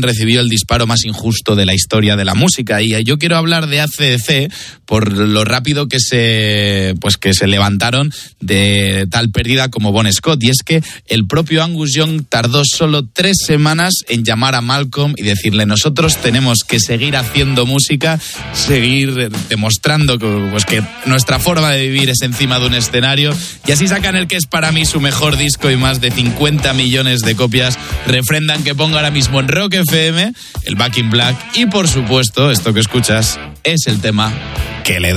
recibió el disparo más injusto de la historia de la música. Y yo quiero hablar de AC/DC por lo rápido que se levantaron de tal pérdida como Bon Scott. Y es que el propio Angus Young tardó solo 3 semanas en llamar a Malcolm y decirle: nosotros tenemos que seguir haciendo música, seguir demostrando que nuestra forma de vivir es encima de un escenario. Y así sacan el que es para mí su mejor disco, y más de 50 millones de copias refrendan que ponga ahora mismo en Rock FM el Back in Black. Y por supuesto, esto que escuchas es el tema que le da